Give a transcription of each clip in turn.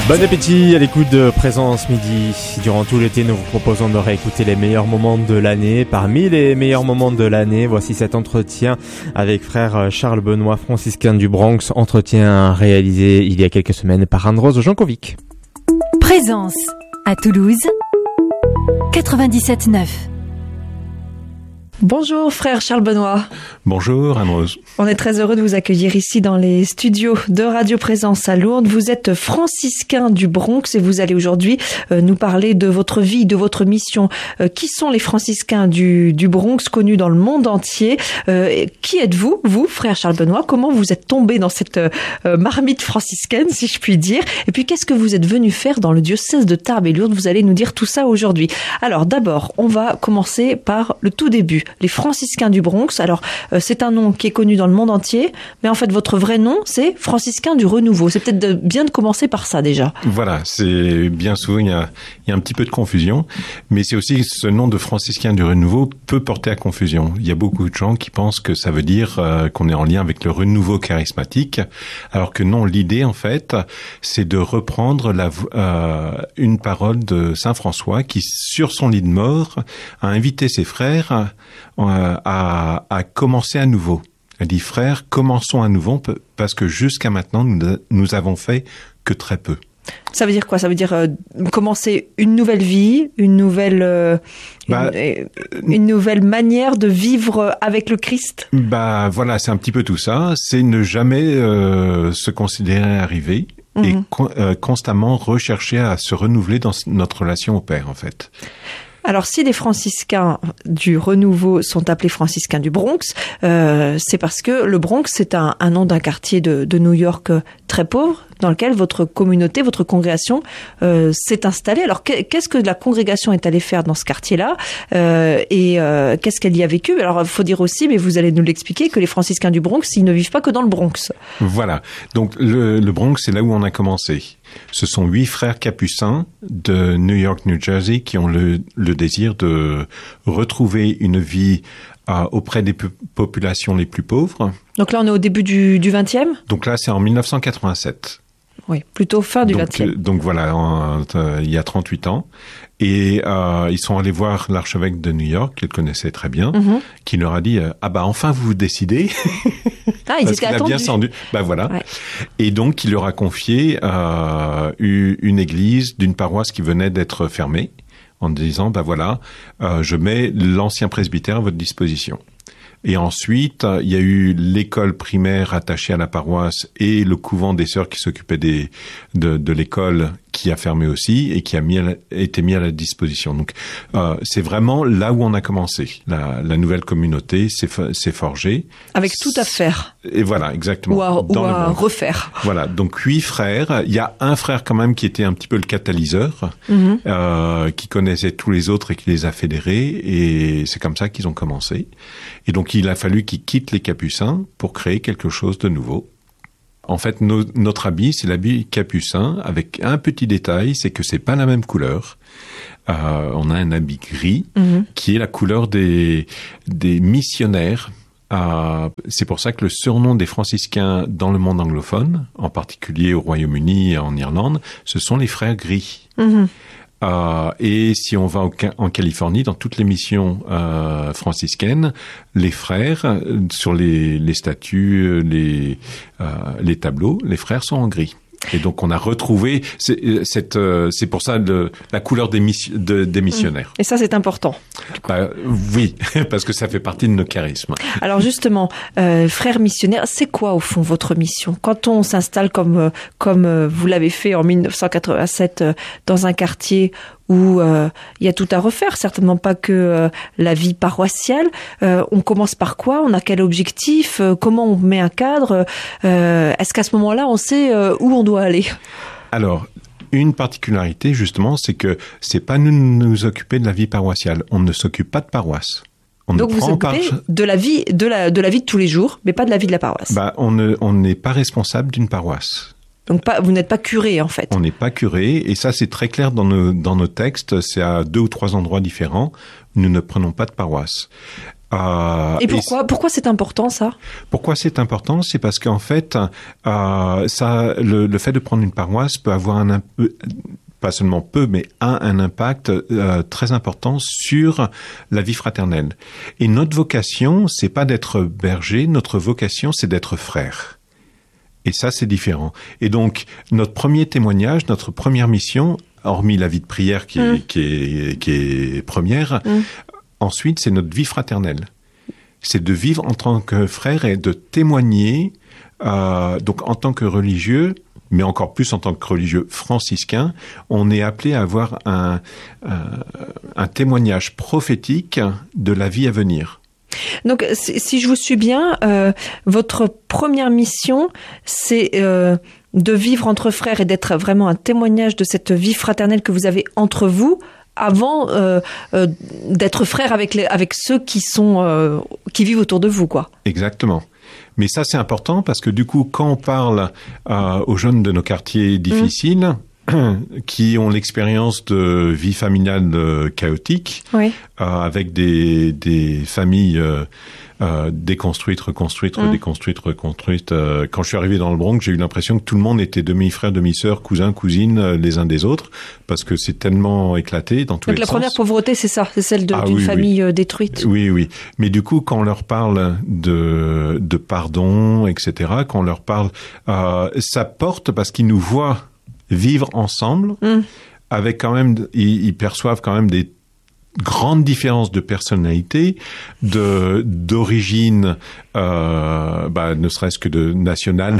Bon appétit à l'écoute de Présence Midi. Durant tout l'été, nous vous proposons de réécouter les meilleurs moments de l'année. Parmi les meilleurs moments de l'année, voici cet entretien avec frère Charles Benoît, franciscain du Bronx. Entretien réalisé il y a quelques semaines par Anne-Rose Jankovic. Présence à Toulouse, 97.9. Bonjour frère Charles Benoît. Bonjour Anne-Rose. On est très heureux de vous accueillir ici dans les studios de Radio Présence à Lourdes. Vous êtes franciscain du Bronx et vous allez aujourd'hui nous parler de votre vie, de votre mission. Qui sont les franciscains du Bronx connus dans le monde entier? Qui êtes-vous, vous, frère Charles Benoît? Comment vous êtes tombé dans cette marmite franciscaine, si je puis dire? Et puis qu'est-ce que vous êtes venu faire dans le diocèse de Tarbes et Lourdes? Vous allez nous dire tout ça aujourd'hui. Alors d'abord, on va commencer par le tout début. Les franciscains du Bronx. Alors, c'est un nom qui est connu dans le monde entier, mais en fait, votre vrai nom, c'est franciscain du Renouveau. C'est peut-être bien de commencer par ça, déjà. Voilà, c'est bien souvent, il y a un petit peu de confusion, mais c'est aussi ce nom de franciscain du Renouveau peut porter à confusion. Il y a beaucoup de gens qui pensent que ça veut dire qu'on est en lien avec le renouveau charismatique, alors que non, l'idée, en fait, c'est de reprendre une parole de Saint François qui, sur son lit de mort, a invité ses frères à commencer à nouveau. Elle dit, frères, commençons à nouveau, parce que jusqu'à maintenant, nous avons fait que très peu. Ça veut dire quoi? Ça veut dire commencer une nouvelle vie, une nouvelle manière de vivre avec le Christ? Voilà, c'est un petit peu tout ça. C'est ne jamais se considérer arrivé et constamment rechercher à se renouveler dans notre relation au Père, en fait. Alors, si les franciscains du Renouveau sont appelés franciscains du Bronx, c'est parce que le Bronx, c'est un nom d'un quartier de New York très pauvre, dans lequel votre communauté, votre congrégation s'est installée. Alors, qu'est-ce que la congrégation est allée faire dans ce quartier-là et qu'est-ce qu'elle y a vécu? Alors, il faut dire aussi, mais vous allez nous l'expliquer, que les franciscains du Bronx, ils ne vivent pas que dans le Bronx. Voilà. Donc, le Bronx, c'est là où on a commencé. Ce sont 8 frères capucins de New York, New Jersey, qui ont le désir de retrouver une vie auprès des populations les plus pauvres. Donc là, on est au début du 20e? Donc là, c'est en 1987. Oui, plutôt fin du 20e. Donc voilà, il y a 38 ans. Et ils sont allés voir l'archevêque de New York, qu'ils connaissaient très bien, qui leur a dit enfin vous vous décidez. Ils étaient attendus. Bien sendu. Voilà. Ouais. Et donc il leur a confié une église d'une paroisse qui venait d'être fermée, en disant je mets l'ancien presbytère à votre disposition. Et ensuite, il y a eu l'école primaire attachée à la paroisse et le couvent des sœurs qui s'occupait de l'école qui a fermé aussi et qui a été mis à la disposition. Donc, c'est vraiment là où on a commencé. La nouvelle communauté s'est forgée. Avec tout à faire. Et voilà, exactement. Ou à refaire. Voilà, donc 8 frères. Il y a un frère quand même qui était un petit peu le catalyseur, qui connaissait tous les autres et qui les a fédérés. Et c'est comme ça qu'ils ont commencé. Et donc, il a fallu qu'ils quittent les capucins pour créer quelque chose de nouveau. En fait, notre habit, c'est l'habit capucin, avec un petit détail, c'est que c'est pas la même couleur. On a un habit gris, qui est la couleur des missionnaires. C'est pour ça que le surnom des franciscains dans le monde anglophone, en particulier au Royaume-Uni et en Irlande, ce sont les frères gris. Et si on va en Californie, dans toutes les missions franciscaines, les frères, sur les statues, les tableaux, les frères sont en gris. Et donc on a retrouvé c'est pour ça la couleur des missionnaires. Et ça c'est important. Oui, parce que ça fait partie de nos charismes. Alors justement, frères missionnaires, c'est quoi au fond votre mission? Quand on s'installe comme vous l'avez fait en 1987 dans un quartier où il y a tout à refaire, certainement pas que la vie paroissiale. On commence par quoi? On a quel objectif? Comment on met un cadre? Est-ce qu'à ce moment-là, on sait où on doit aller? Alors, une particularité, justement, c'est que c'est pas nous occuper de la vie paroissiale. On ne s'occupe pas de paroisse. Donc vous occupez de la vie de tous les jours, mais pas de la vie de la paroisse. On n'est pas responsable d'une paroisse. Donc vous n'êtes pas curé en fait. On n'est pas curé et ça c'est très clair dans nos textes. C'est à 2 ou 3 endroits différents. Nous ne prenons pas de paroisse. Et pourquoi c'est important ça ? Pourquoi c'est important ? C'est parce qu'en fait, le fait de prendre une paroisse peut avoir pas seulement peu, mais un impact très important sur la vie fraternelle. Et notre vocation, c'est pas d'être berger, notre vocation, c'est d'être frère. Et ça, c'est différent. Et donc, notre premier témoignage, notre première mission, hormis la vie de prière qui est première, ensuite, c'est notre vie fraternelle. C'est de vivre en tant que frère et de témoigner, donc en tant que religieux, mais encore plus en tant que religieux franciscain, on est appelé à avoir un témoignage prophétique de la vie à venir. Donc, si je vous suis bien, votre première mission, c'est de vivre entre frères et d'être vraiment un témoignage de cette vie fraternelle que vous avez entre vous, avant d'être frère avec ceux qui vivent autour de vous, quoi. Exactement. Mais ça, c'est important parce que du coup, quand on parle aux jeunes de nos quartiers difficiles, qui ont l'expérience de vie familiale chaotique, oui. Avec des familles déconstruites, reconstruites, redéconstruites, reconstruites. Quand je suis arrivé dans le Bronx, j'ai eu l'impression que tout le monde était demi-frère, demi-sœur, cousin, cousine, les uns des autres, parce que c'est tellement éclaté dans tous les sens. Donc la première pauvreté, c'est ça, c'est celle d'une famille détruite. Oui, oui. Mais du coup, quand on leur parle de pardon, etc., quand on leur parle, ça porte parce qu'ils nous voient vivre ensemble, avec quand même, ils perçoivent quand même des grandes différences de personnalité, d'origine, ne serait-ce que de nationale,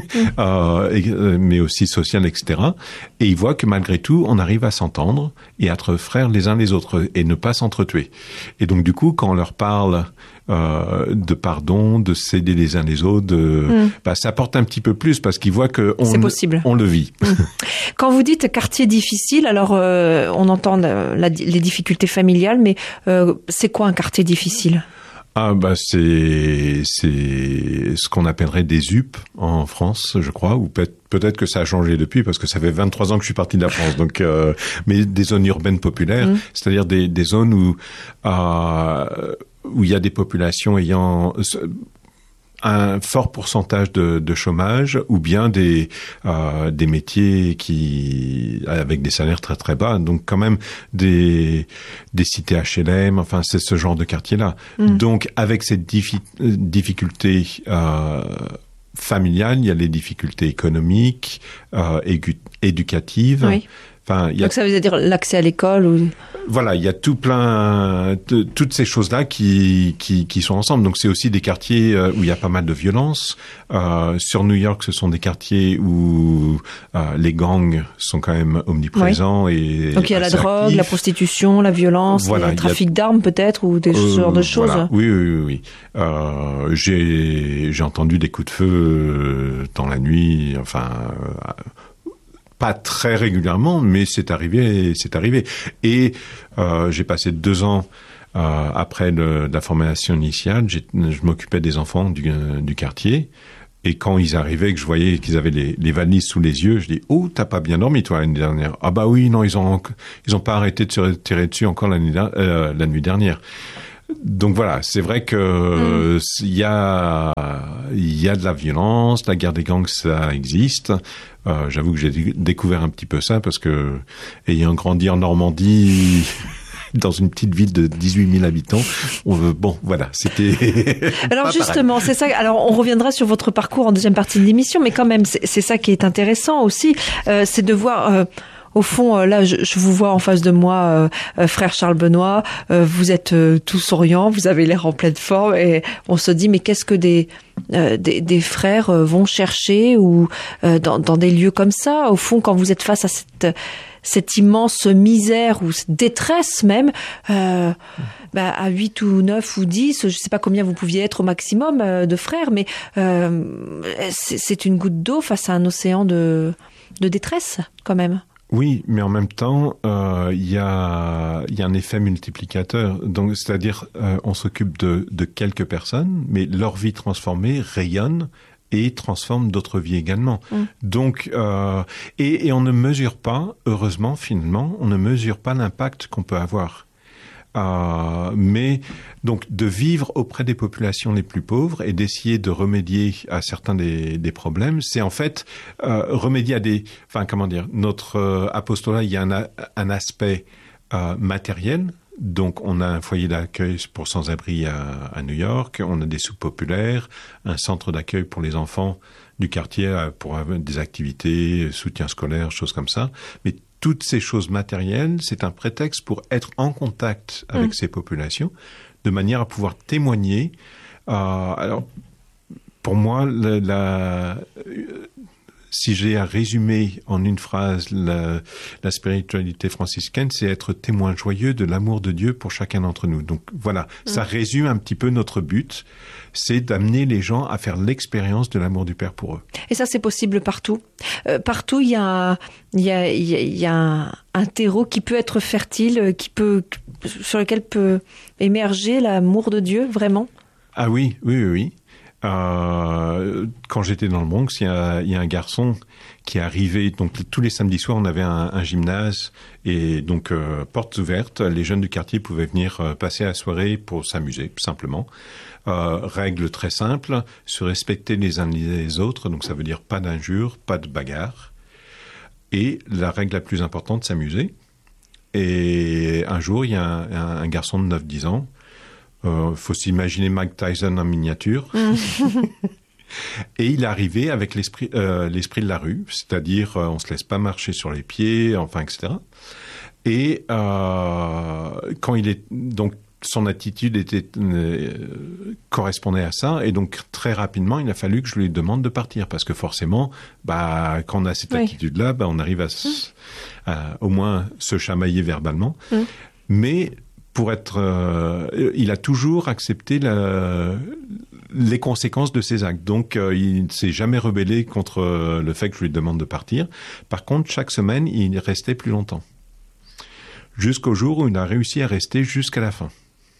mais aussi sociale, etc. Et ils voient que malgré tout, on arrive à s'entendre et à être frères les uns les autres et ne pas s'entretuer. Et donc du coup, quand on leur parle de pardon, de s'aider les uns les autres, ça apporte un petit peu plus parce qu'ils voient que on le vit. Quand vous dites quartier difficile, alors on entend les difficultés familiales, mais c'est quoi un quartier difficile ? C'est ce qu'on appellerait des UP en France, je crois, ou peut-être que ça a changé depuis parce que ça fait 23 ans que je suis parti de la France. Donc, mais des zones urbaines populaires, c'est-à-dire des zones où il y a des populations ayant un fort pourcentage de chômage ou bien des métiers avec des salaires très très bas, donc quand même des cités HLM, enfin c'est ce genre de quartier-là. Donc avec cette difficulté familiale, il y a les difficultés économiques, éducatives. Oui. Enfin, donc ça veut dire l'accès à l'école ou... Voilà, il y a toutes ces choses-là qui sont ensemble. Donc c'est aussi des quartiers où il y a pas mal de violence. Sur New York, ce sont des quartiers où les gangs sont quand même omniprésents. Oui. Et donc il y a la drogue, la prostitution, la violence, le trafic d'armes peut-être ou des genres de choses. Voilà. Oui. J'ai entendu des coups de feu dans la nuit, enfin... pas très régulièrement, mais c'est arrivé. Et j'ai passé 2 ans après la formation initiale. Je m'occupais des enfants du quartier. Et quand ils arrivaient, que je voyais qu'ils avaient les valises sous les yeux, je dis oh, t'as pas bien dormi toi l'année dernière ? Ah bah oui, non, ils ont pas arrêté de se tirer dessus encore la nuit dernière. Donc voilà, c'est vrai que il y a de la violence, la guerre des gangs, ça existe. J'avoue que j'ai découvert un petit peu ça parce que ayant grandi en Normandie dans une petite ville de 18 000 habitants, voilà, c'était... Alors justement, c'est ça. Alors on reviendra sur votre parcours en deuxième partie de l'émission, mais quand même, c'est ça qui est intéressant aussi, c'est de voir... Au fond, là, je vous vois en face de moi, frère Charles Benoît. Vous êtes tout souriant, vous avez l'air en pleine forme, et on se dit mais qu'est-ce que des frères vont chercher ou dans des lieux comme ça. Au fond, quand vous êtes face à cette immense misère ou cette détresse même, à 8 ou 9 ou 10, je sais pas combien vous pouviez être au maximum de frères, mais c'est une goutte d'eau face à un océan de détresse quand même. Oui, mais en même temps, il y a un effet multiplicateur. Donc, c'est-à-dire, on s'occupe de quelques personnes, mais leur vie transformée rayonne et transforme d'autres vies également. Donc, et on ne mesure pas, heureusement, finalement, on ne mesure pas l'impact qu'on peut avoir. Mais donc de vivre auprès des populations les plus pauvres et d'essayer de remédier à certains des problèmes, c'est en fait remédier à notre apostolat, il y a un aspect matériel. Donc on a un foyer d'accueil pour sans-abri à New York, on a des soupes populaires, un centre d'accueil pour les enfants du quartier pour avoir des activités, soutien scolaire, choses comme ça. Mais toutes ces choses matérielles, c'est un prétexte pour être en contact avec ces populations, de manière à pouvoir témoigner. Alors, pour moi, si j'ai à résumer en une phrase la spiritualité franciscaine, c'est être témoin joyeux de l'amour de Dieu pour chacun d'entre nous. Donc voilà, ça résume un petit peu notre but, c'est d'amener les gens à faire l'expérience de l'amour du Père pour eux. Et ça, c'est possible partout. Partout, il y a un terreau qui peut être fertile, sur lequel peut émerger l'amour de Dieu, vraiment. Ah oui. Quand j'étais dans le Bronx, il y a un garçon qui est arrivé. Donc tous les samedis soirs, on avait un gymnase et donc portes ouvertes. Les jeunes du quartier pouvaient venir passer la soirée pour s'amuser, simplement. Règle très simple, se respecter les uns les autres. Donc ça veut dire pas d'injures, pas de bagarres. Et la règle la plus importante, s'amuser. Et un jour, il y a un garçon de 9-10 ans. Faut s'imaginer Mike Tyson en miniature. Et il est arrivé avec l'esprit de la rue, c'est-à-dire on se laisse pas marcher sur les pieds, enfin, etc. Et quand il est donc son attitude correspondait à ça, et donc très rapidement il a fallu que je lui demande de partir parce que forcément, quand on a cette attitude-là, on arrive à au moins se chamailler verbalement, mais pour il a toujours accepté les conséquences de ses actes. Donc, il ne s'est jamais rebellé contre le fait que je lui demande de partir. Par contre, chaque semaine, il restait plus longtemps. Jusqu'au jour où il a réussi à rester jusqu'à la fin.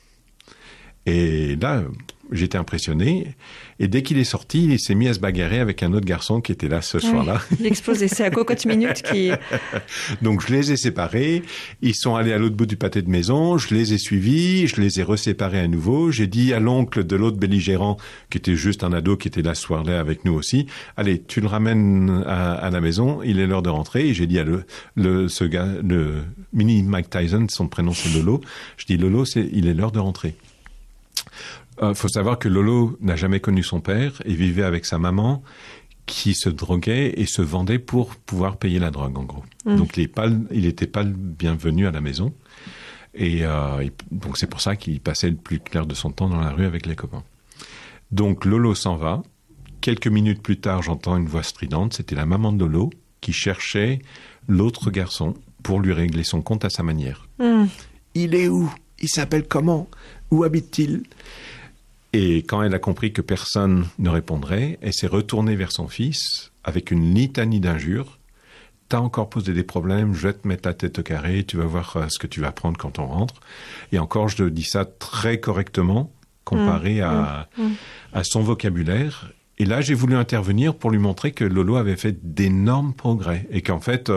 Et là, j'étais impressionné. Et dès qu'il est sorti, il s'est mis à se bagarrer avec un autre garçon qui était là ce soir-là. L'explosé, c'est à Cocotte Minute qui... Donc, je les ai séparés. Ils sont allés à l'autre bout du pâté de maison. Je les ai suivis. Je les ai reséparés à nouveau. J'ai dit à l'oncle de l'autre belligérant, qui était juste un ado, qui était là ce soir-là avec nous aussi, allez, tu le ramènes à la maison. Il est l'heure de rentrer. Et j'ai dit à ce gars, le mini Mike Tyson, son prénom c'est Lolo. Je dis, Lolo, il est l'heure de rentrer. Faut savoir que Lolo n'a jamais connu son père et vivait avec sa maman qui se droguait et se vendait pour pouvoir payer la drogue, en gros. Donc, il n'était pas le bienvenu à la maison. Et donc, c'est pour ça qu'il passait le plus clair de son temps dans la rue avec les copains. Donc, Lolo s'en va. Quelques minutes plus tard, j'entends une voix stridente. C'était la maman de Lolo qui cherchait l'autre garçon pour lui régler son compte à sa manière. Il est où ? Il s'appelle comment ? Où habite-t-il ? Et quand elle a compris que personne ne répondrait, elle s'est retournée vers son fils avec une litanie d'injures. « T'as encore posé des problèmes, je vais te mettre la tête au carré, tu vas voir ce que tu vas prendre quand on rentre. » Et encore, je dis ça très correctement, comparé à son vocabulaire. Et là, j'ai voulu intervenir pour lui montrer que Lolo avait fait d'énormes progrès. Et qu'en fait,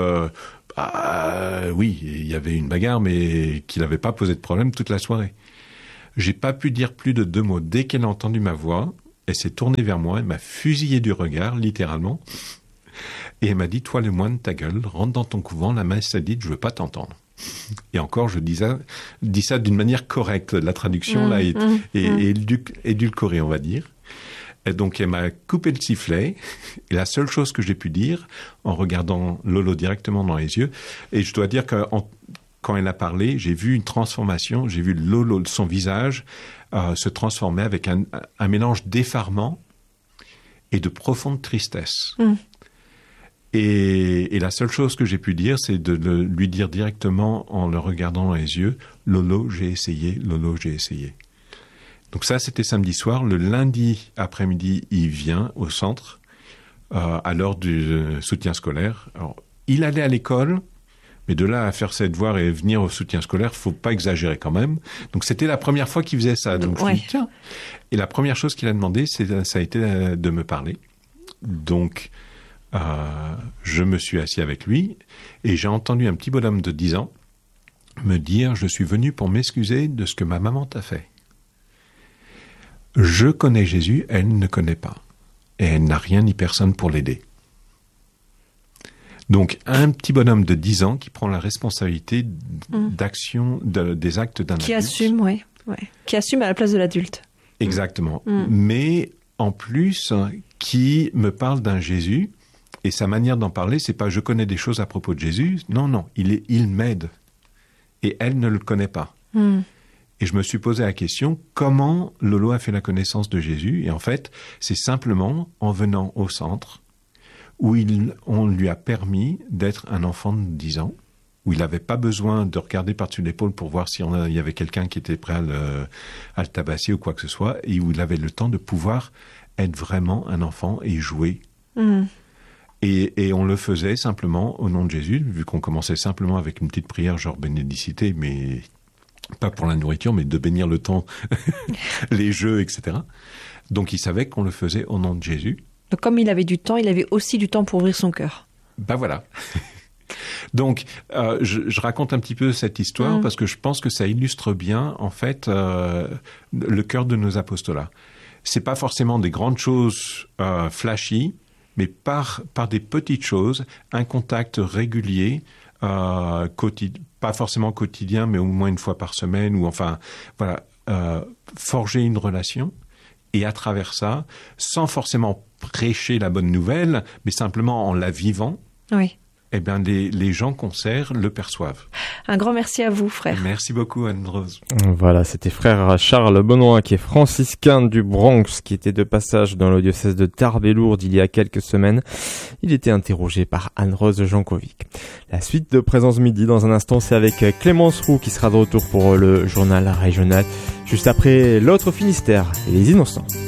oui, il y avait une bagarre, mais qu'il n'avait pas posé de problème toute la soirée. J'ai pas pu dire plus de 2 mots. Dès qu'elle a entendu ma voix, elle s'est tournée vers moi, elle m'a fusillé du regard, littéralement. Et elle m'a dit, toi le moine, ta gueule, rentre dans ton couvent, la messe a dit, je veux pas t'entendre. Et encore, je dis ça d'une manière correcte. La traduction, là, est édulcorée, on va dire. Et donc, elle m'a coupé le sifflet. Et la seule chose que j'ai pu dire, en regardant Lolo directement dans les yeux, et je dois dire que quand elle a parlé, j'ai vu une transformation, j'ai vu Lolo, son visage se transformer avec un mélange d'effarement et de profonde tristesse. Et la seule chose que j'ai pu dire, c'est de lui dire directement en le regardant dans les yeux, Lolo, j'ai essayé, Lolo, j'ai essayé. Donc ça, c'était samedi soir. Le lundi après-midi, il vient au centre à l'heure du soutien scolaire. Alors, il allait à l'école, mais de là à faire ses devoirs et venir au soutien scolaire, faut pas exagérer quand même. Donc c'était la première fois qu'il faisait ça. Donc je lui dis, tiens. Et la première chose qu'il a demandé, ça a été de me parler. Donc je me suis assis avec lui et j'ai entendu un petit bonhomme de 10 ans me dire « Je suis venu pour m'excuser de ce que ma maman t'a fait. Je connais Jésus, elle ne connaît pas. Et elle n'a rien ni personne pour l'aider. » Donc, un petit bonhomme de 10 ans qui prend la responsabilité d'action, des actes d'un adulte. Qui assume, oui. Qui assume à la place de l'adulte. Exactement. Mais en plus, qui me parle d'un Jésus, et sa manière d'en parler, c'est pas « je connais des choses à propos de Jésus ». Non, il m'aide. Et elle ne le connaît pas. Et je me suis posé la question, comment Lolo a fait la connaissance de Jésus? Et en fait, c'est simplement en venant au centre, où on lui a permis d'être un enfant de 10 ans, où il n'avait pas besoin de regarder par-dessus l'épaule pour voir s'il y avait quelqu'un qui était prêt à le tabasser ou quoi que ce soit, et où il avait le temps de pouvoir être vraiment un enfant et jouer. Et on le faisait simplement au nom de Jésus, vu qu'on commençait simplement avec une petite prière genre bénédicité, mais pas pour la nourriture, mais de bénir le temps, les jeux, etc. Donc il savait qu'on le faisait au nom de Jésus. Donc, comme il avait du temps, il avait aussi du temps pour ouvrir son cœur. Ben voilà. Donc, je raconte un petit peu cette histoire parce que je pense que ça illustre bien, en fait, le cœur de nos apostolats. C'est pas forcément des grandes choses flashy, mais par des petites choses, un contact régulier, pas forcément quotidien, mais au moins une fois par semaine, ou enfin, voilà, forger une relation. Et à travers ça, sans forcément prêcher la bonne nouvelle, mais simplement en la vivant, eh bien, les gens qu'on sert le perçoivent. Un grand merci à vous, frère. Merci beaucoup, Anne-Rose. Voilà, c'était frère Charles Benoît, qui est franciscain du Bronx, qui était de passage dans le diocèse de Tarbes-et-Lourdes il y a quelques semaines. Il était interrogé par Anne-Rose Jankovic. La suite de Présence Midi, dans un instant, c'est avec Clémence Roux, qui sera de retour pour le journal régional, juste après l'autre Finistère et les Innocents.